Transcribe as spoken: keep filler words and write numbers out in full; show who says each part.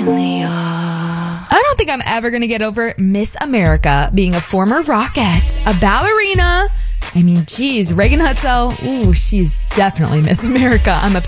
Speaker 1: I don't think I'm ever going to get over Miss America being a former rockette, a ballerina. I mean, geez, Reagan Hutzel, ooh, she's definitely Miss America. I'm obsessed.